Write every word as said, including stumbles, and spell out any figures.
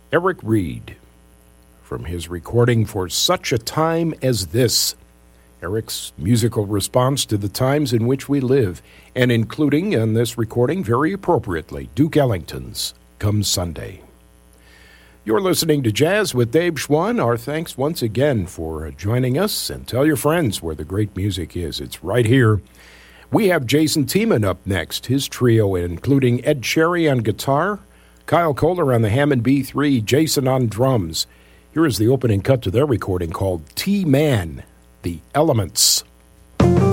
Eric Reed, from his recording For Such a Time as This. Eric's musical response to the times in which we live, and including in this recording, very appropriately, Duke Ellington's Come Sunday. You're listening to Jazz with Dave Schwann. Our thanks once again for joining us, and tell your friends where the great music is. It's right here. We have Jason Tiemann up next, his trio including Ed Cherry on guitar, Kyle Kohler on the Hammond B three, Jason on drums. Here is the opening cut to their recording called T-Man, The Elements.